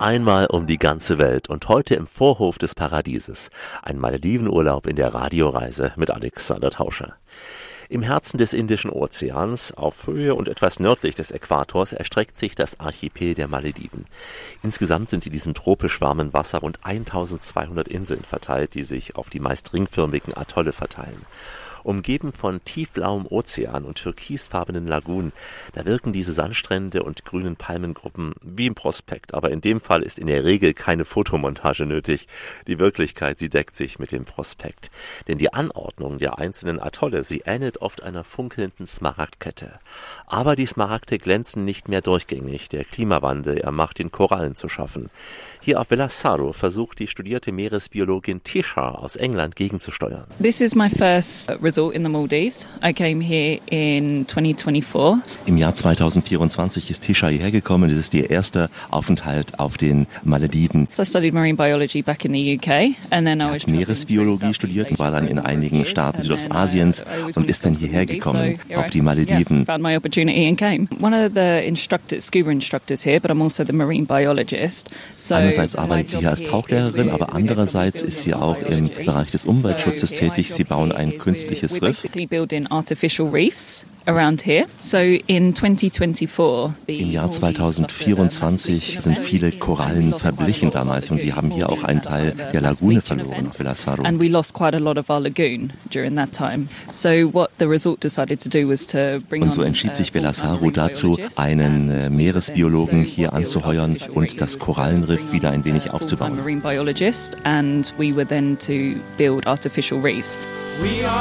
Einmal um die ganze Welt und heute im Vorhof des Paradieses. Ein Maledivenurlaub in der Radioreise mit Alexander Tauscher. Im Herzen des Indischen Ozeans, auf Höhe und etwas nördlich des Äquators, erstreckt sich das Archipel der Malediven. Insgesamt sind in diesem tropisch warmen Wasser rund 1200 Inseln verteilt, die sich auf die meist ringförmigen Atolle verteilen. Umgeben von tiefblauem Ozean und türkisfarbenen Lagunen, da wirken diese Sandstrände und grünen Palmengruppen wie im Prospekt. Aber in dem Fall ist in der Regel keine Fotomontage nötig. Die Wirklichkeit, sie deckt sich mit dem Prospekt. Denn die Anordnung der einzelnen Atolle, sie ähnelt oft einer funkelnden Smaragdkette. Aber die Smaragde glänzen nicht mehr durchgängig. Der Klimawandel, er macht den Korallen zu schaffen. Hier auf Velasaro versucht die studierte Meeresbiologin Tisha aus England gegenzusteuern. This is my first resort in the Maldives. I came here in 2024. Im Jahr 2024 ist Tisha hierher gekommen. Das ist ihr erster Aufenthalt auf den Malediven. So I studied marine biology back in the UK and then I was Meeresbiologie studiert und war dann in einigen Staaten Südostasiens und ist dann hierher gekommen auf die Malediven. Found my opportunity and came. One of the scuba instructors here, but I'm also the marine biologist. So einerseits arbeitet sie hier als Tauchlehrerin, aber andererseits ist sie auch im Bereich des Umweltschutzes tätig. Sie bauen ein künstliches Riff. Around here. So in 2024, im Jahr 2024 sind viele Korallen verblichen damals und sie haben hier auch einen Teil der Lagune verloren auf Velasaro. And we lost quite a lot of our lagoon during that time. So what the resort decided to do was to bring und so entschied sich Velasaro dazu, einen Meeresbiologen hier anzuheuern und das Korallenriff wieder ein wenig aufzubauen. Marine biologist, and we were then to build artificial reefs.